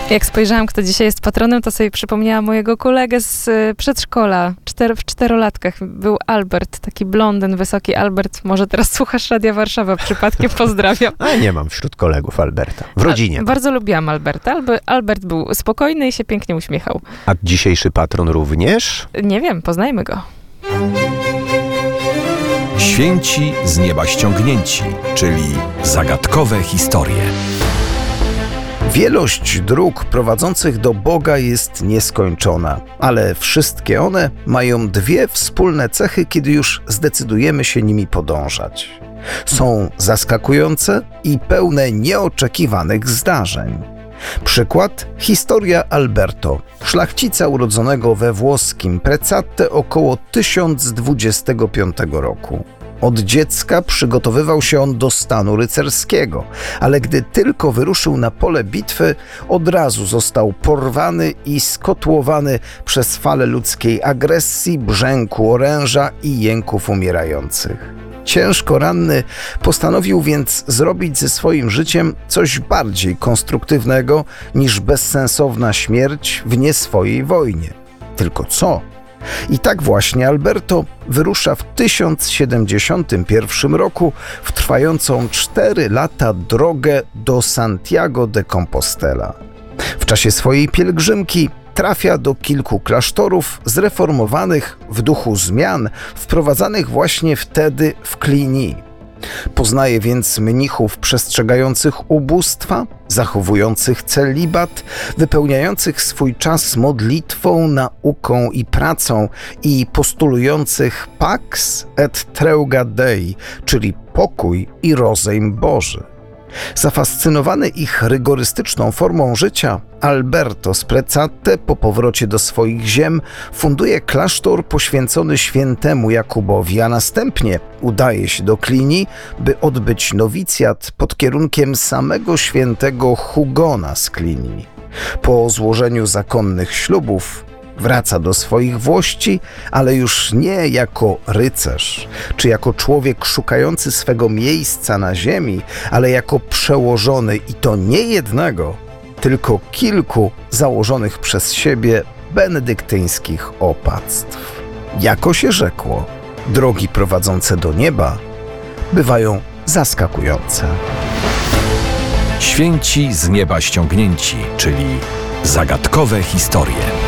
Jak spojrzałam, kto dzisiaj jest patronem, to sobie przypomniałam mojego kolegę z przedszkola. W 4-latkach był Albert, taki blondyn, wysoki Albert. Może teraz słuchasz Radia Warszawa, przypadkiem pozdrawiam. A nie mam wśród kolegów Alberta. W rodzinie. Bardzo lubiłam Alberta. Albert był spokojny i się pięknie uśmiechał. A dzisiejszy patron również? Nie wiem, poznajmy go. Święci z nieba ściągnięci, czyli zagadkowe historie. Wielość dróg prowadzących do Boga jest nieskończona, ale wszystkie one mają dwie wspólne cechy, kiedy już zdecydujemy się nimi podążać. Są zaskakujące i pełne nieoczekiwanych zdarzeń. Przykład: historia Alberto, szlachcica urodzonego we włoskim Prezzate około 1025 roku. Od dziecka przygotowywał się on do stanu rycerskiego, ale gdy tylko wyruszył na pole bitwy, od razu został porwany i skotłowany przez falę ludzkiej agresji, brzęku oręża i jęków umierających. Ciężko ranny postanowił więc zrobić ze swoim życiem coś bardziej konstruktywnego niż bezsensowna śmierć w nie swojej wojnie. Tylko co? I tak właśnie Alberto wyrusza w 1071 roku w trwającą 4 lata drogę do Santiago de Compostela. W czasie swojej pielgrzymki trafia do kilku klasztorów zreformowanych w duchu zmian wprowadzanych właśnie wtedy w Cluny. Poznaje więc mnichów przestrzegających ubóstwa, zachowujących celibat, wypełniających swój czas modlitwą, nauką i pracą i postulujących pax et treuga Dei, czyli pokój i rozejm Boży. Zafascynowany ich rygorystyczną formą życia, Alberto z Prezzate po powrocie do swoich ziem funduje klasztor poświęcony świętemu Jakubowi, a następnie udaje się do Cluny, by odbyć nowicjat pod kierunkiem samego świętego Hugona z Cluny. Po złożeniu zakonnych ślubów wraca do swoich włości, ale już nie jako rycerz, czy jako człowiek szukający swego miejsca na ziemi, ale jako przełożony, i to nie jednego, tylko kilku założonych przez siebie benedyktyńskich opactw. Jako się rzekło, drogi prowadzące do nieba bywają zaskakujące. Święci z nieba ściągnięci, czyli zagadkowe historie.